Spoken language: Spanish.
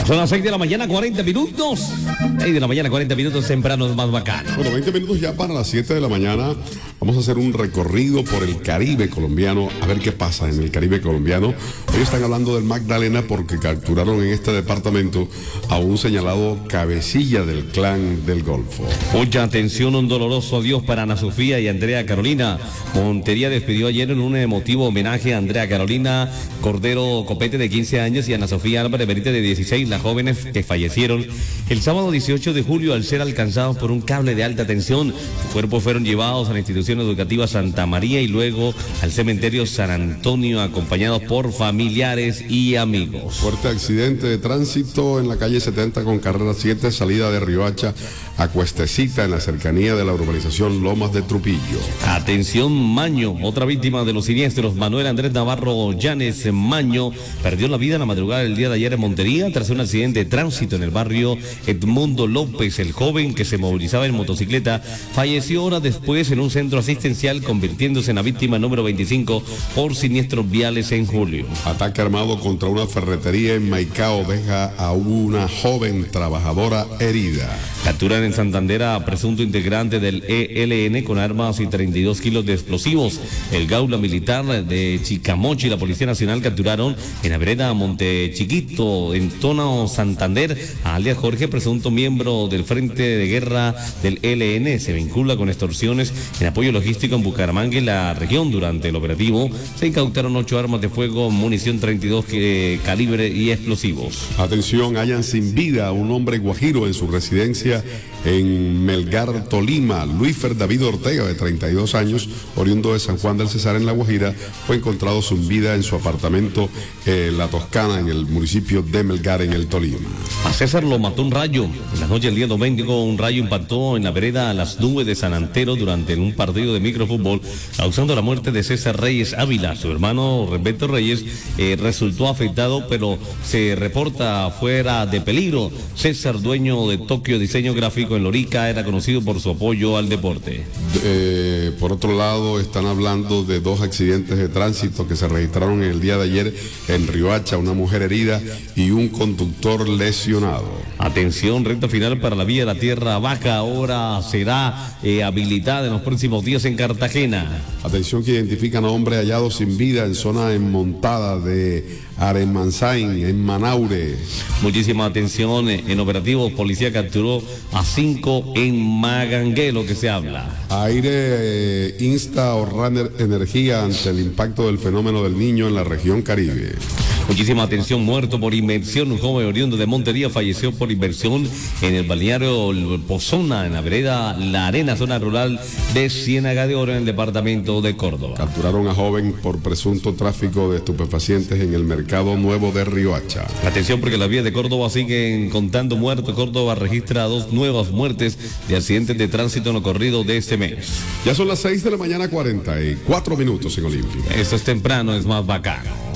Son las 6 de la mañana, 40 minutos. 6 de la mañana, 40 minutos, temprano es más bacano. Bueno, 20 minutos ya para las 7 de la mañana. Vamos a hacer un recorrido por el Caribe colombiano, a ver qué pasa en el Caribe colombiano. Hoy están hablando del Magdalena porque capturaron en este departamento a un señalado cabecilla del clan del Golfo. Mucha atención, un doloroso adiós para Ana Sofía y Andrea Carolina. Montería despidió ayer en un emotivo homenaje a Andrea Carolina Cordero Copete, de 15 años, y Ana Sofía Álvarez Benítez, de 16, las jóvenes que fallecieron el sábado 18 de julio al ser alcanzados por un cable de alta tensión. Sus cuerpos fueron llevados a la institución educativa Santa María y luego al cementerio San Antonio, acompañados por familiares y amigos. Fuerte accidente de tránsito en la calle 70 con carrera 7, salida de Riohacha a Cuestecita, en la cercanía de la urbanización Lomas de Trujillo. Atención, Maño, otra víctima de los siniestros. Manuel Andrés Navarro Llanes Maño perdió la vida en la madrugada del día de ayer en Montería tras un accidente de tránsito en el barrio Edmundo López. El joven, que se movilizaba en motocicleta, falleció horas después en un centro asistencial, convirtiéndose en la víctima número 25 por siniestros viales en julio. Ataque armado contra una ferretería en Maicao deja a una joven trabajadora herida. Capturan en Santander a presunto integrante del ELN con armas y 32 kilos de explosivos. El Gaula Militar de Chicamocha y la Policía Nacional capturaron en la vereda Monte Chiquito, en Tono, Santander, a alias Jorge, presunto miembro del Frente de Guerra del ELN. Se vincula con extorsiones en apoyo logístico en Bucaramanga y la región. Durante el operativo se incautaron 8 armas de fuego, munición 32 calibre y explosivos. Atención, hallan sin vida a un hombre guajiro en su residencia en Melgar, Tolima. Luífer David Ortega, de 32 años, oriundo de San Juan del Cesar, en La Guajira, fue encontrado sin vida en su apartamento La Toscana, en el municipio de Melgar, en el Tolima. A César lo mató un rayo. En la noche del día domingo, un rayo impactó en la vereda Las Nubes de San Antero durante un partido de microfútbol, causando la muerte de César Reyes Ávila. Su hermano Roberto Reyes resultó afectado, pero se reporta fuera de peligro. César, dueño de Tokio Diseño Gráfico en Lorica, era conocido por su apoyo al deporte. Por otro lado, están hablando de 2 accidentes de tránsito que se registraron el día de ayer en Riohacha, una mujer herida y un conductor lesionado. Atención, recta final para la vía de la Tierra Baja, ahora será habilitada en los próximos días en Cartagena. Atención, que identifican a hombre hallado sin vida en zona enmontada de Aremanzain, en Manaure. Muchísima atención, en operativos, policía capturó a 5 en Magangué, lo que se habla. Aire insta a ahorrar energía ante el impacto del fenómeno del Niño en la región Caribe. Muchísima atención, muerto por inmersión. Un joven oriundo de Montería falleció por inmersión en el balneario Pozona, en la vereda La Arena, zona rural de Ciénaga de Oro, en el departamento de Córdoba. Capturaron a joven por presunto tráfico de estupefacientes en el mercado nuevo de Riohacha. Atención, porque las vías de Córdoba siguen contando muertos. Córdoba registra 2 nuevas muertes de accidentes de tránsito en lo corrido de este mes. Ya son las 6 de la mañana, 44 minutos en Olímpica. Esto es temprano, es más bacano.